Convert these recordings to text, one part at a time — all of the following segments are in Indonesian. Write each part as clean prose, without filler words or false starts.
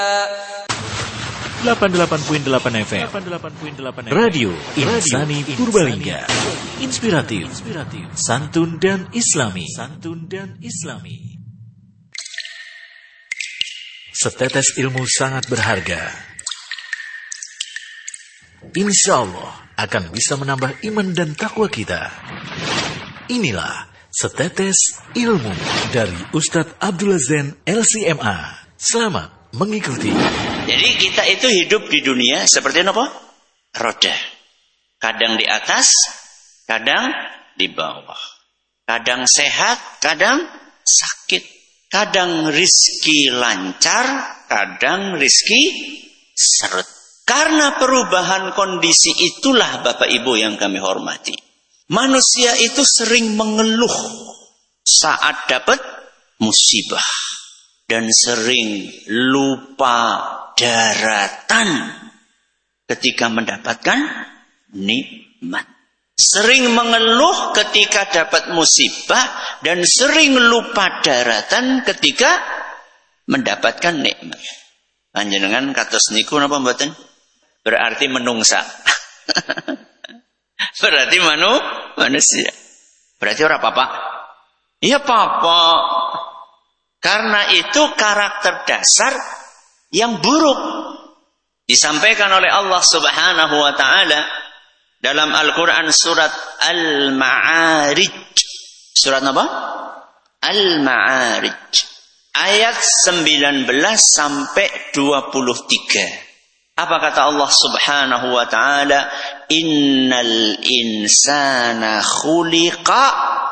88.8 FM Radio Insani Purbalingga. Inspiratif, santun dan islami. Setetes ilmu sangat berharga. Insya Allah akan bisa menambah iman dan takwa kita. Inilah Setetes Ilmu dari Ustadz Abdullah Zen LCMA. Selamat mengikuti. Jadi kita itu hidup di dunia seperti apa? Roda. Kadang di atas, kadang di bawah. Kadang sehat, kadang sakit. Kadang rizki lancar, kadang rizki seret. Karena perubahan kondisi itulah Bapak Ibu yang kami hormati. Manusia itu sering mengeluh saat dapat musibah. Dan sering lupa daratan ketika mendapatkan nikmat. Sering mengeluh ketika dapat musibah dan sering lupa daratan ketika mendapatkan nikmat. Panjenengan kados niku napa mboten? Berarti menungsa. Berarti manusia. Berarti ora apa-apa. Iya apa-apa. Karena itu karakter dasar yang buruk. Disampaikan oleh Allah Subhanahu wa ta'ala dalam Al-Quran surat Al-Ma'arij. Surat apa? Al-Ma'arij. Ayat 19 sampai 23. Apa kata Allah Subhanahu wa ta'ala? Innal insana khuliqa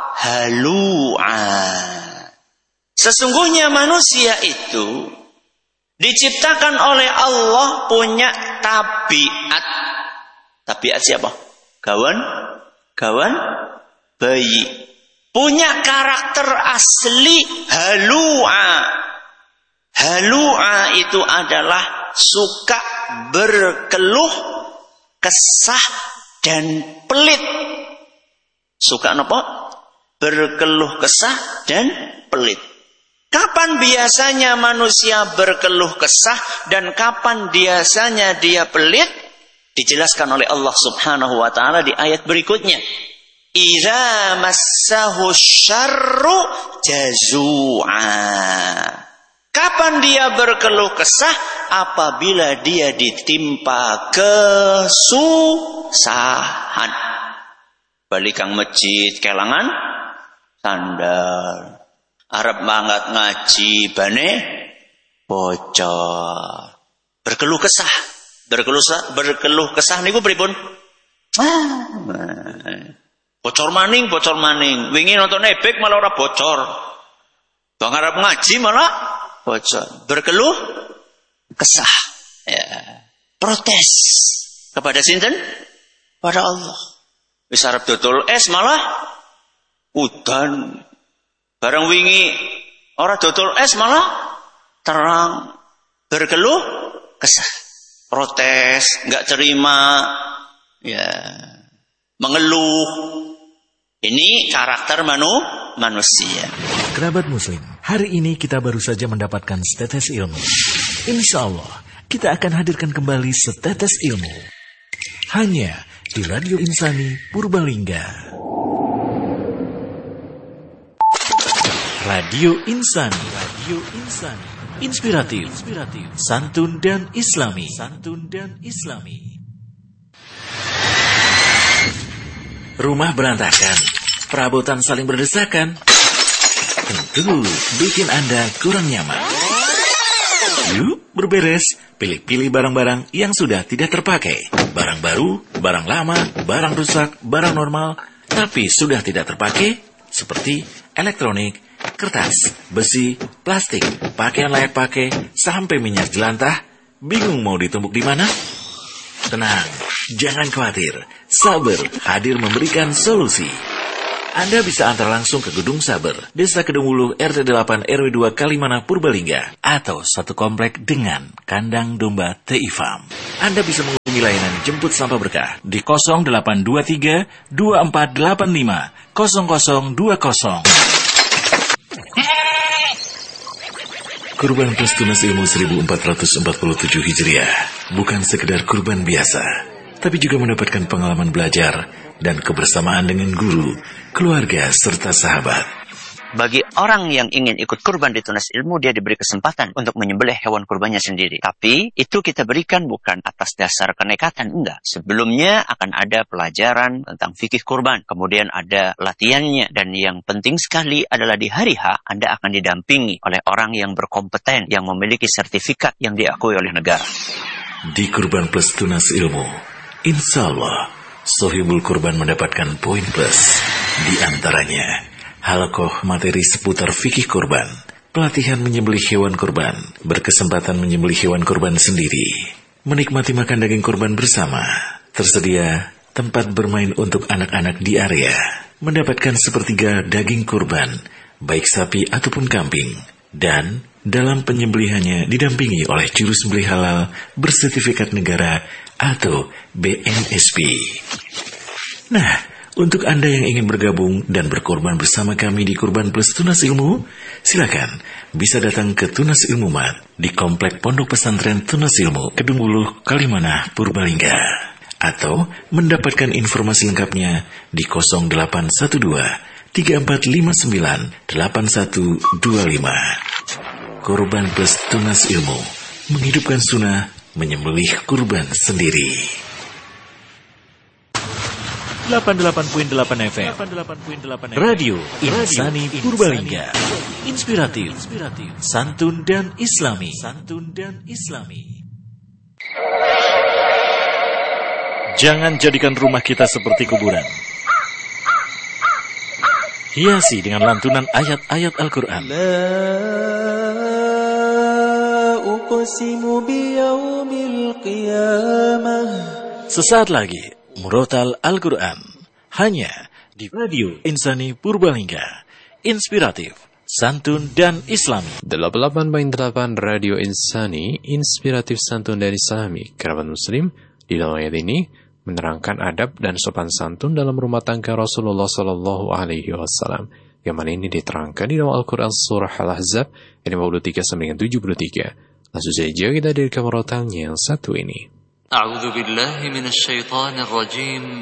halu'a. Sesungguhnya manusia itu diciptakan oleh Allah punya tabiat. Tabiat siapa? Kawan bayi. Punya karakter asli halu'a. Halu'a itu adalah suka berkeluh, kesah dan pelit. Suka apa? Berkeluh kesah dan pelit. Kapan biasanya manusia berkeluh kesah dan kapan biasanya dia pelit? Dijelaskan oleh Allah Subhanahu wa ta'ala di ayat berikutnya. Idza massahu syarru jazu'a. Kapan dia berkeluh kesah? Apabila dia ditimpa kesusahan. Balik kang masjid kelangan sandal. Arab banget ngaji bane bocor. Berkeluh kesah niku pripun? Bocor maning. Wingi nonton ebek malah ora bocor. Bang Arab ngaji malah bocor. Berkeluh kesah. Ya. Protes kepada sinten? Pada Allah. Wis arep dodol es malah udan. Barang wingi ora dodol es malah terang. Berkeluh kesah. Protes, enggak terima, ya, mengeluh. Ini karakter manusia. Kerabat muslim, hari ini kita baru saja mendapatkan setetes ilmu. Insya Allah kita akan hadirkan kembali setetes ilmu hanya di Radio Insani Purbalingga. Radio Insani. Inspiratif, santun dan islami. Rumah berantakan, perabotan saling berdesakan. Tentu bikin Anda kurang nyaman. Yuk berberes, pilih-pilih barang-barang yang sudah tidak terpakai. Barang baru, barang lama, barang rusak, barang normal, tapi sudah tidak terpakai, seperti elektronik, kertas, besi, plastik, pakaian layak pakai, sampai minyak jelantah. Bingung mau ditumpuk di mana? Tenang, jangan khawatir. Saber hadir memberikan solusi. Anda bisa antar langsung ke Gedung Saber, Desa Kedungulu, RT 8 RW 2 Kalimana, Purbalingga, atau satu komplek dengan kandang domba TI Farm. Anda bisa menghubungi layanan jemput sampah berkah di 0823 2485 0020. Kurban plus tunas ilmu 1447 Hijriah bukan sekedar kurban biasa, tapi juga mendapatkan pengalaman belajar dan kebersamaan dengan guru, keluarga, serta sahabat. Bagi orang yang ingin ikut kurban di tunas ilmu, dia diberi kesempatan untuk menyembelih hewan kurbannya sendiri. Tapi itu kita berikan bukan atas dasar kenekatan, enggak. Sebelumnya akan ada pelajaran tentang fikih kurban. Kemudian ada latihannya. Dan yang penting sekali adalah di hari H, Anda akan didampingi oleh orang yang berkompeten, yang memiliki sertifikat yang diakui oleh negara. Di Kurban Plus Tunas Ilmu, insya Allah, sohibul kurban mendapatkan poin plus. Di antaranya, halakoh materi seputar fikih kurban, pelatihan menyembelih hewan kurban, berkesempatan menyembelih hewan kurban sendiri, menikmati makan daging kurban bersama, tersedia tempat bermain untuk anak-anak di area, mendapatkan sepertiga daging kurban, baik sapi ataupun kambing, dan dalam penyembelihannya didampingi oleh juru sembelih halal bersertifikat negara atau BNSP. Nah, untuk Anda yang ingin bergabung dan berkorban bersama kami di Kurban Plus Tunas Ilmu, silakan bisa datang ke Tunas Ilmu Mat di Komplek Pondok Pesantren Tunas Ilmu, Kedung Wuluh, Kalimanah, Purbalingga. Atau mendapatkan informasi lengkapnya di 0812 3459 8125. Kurban Plus Tunas Ilmu, menghidupkan sunnah, menyembelih kurban sendiri. 88.8 FM Radio Insani Purbalingga. Inspiratif, santun dan islami. Jangan jadikan rumah kita seperti kuburan. Hiasi dengan lantunan ayat-ayat Al-Quran. Sesaat lagi Murotal Al-Quran, hanya di Radio Insani Purbalingga. Inspiratif, santun dan islami. 88.8 Radio Insani, inspiratif, santun dan islami. Kerabat muslim, di dalam ayat ini menerangkan adab dan sopan santun dalam rumah tangga Rasulullah Sallallahu Alaihi Wasallam. Yang mana ini diterangkan di dalam Al-Quran Surah Al-Ahzab ayat 53-73. Langsung saja kita dari murotalnya yang satu ini. أعوذ بالله من الشيطان الرجيم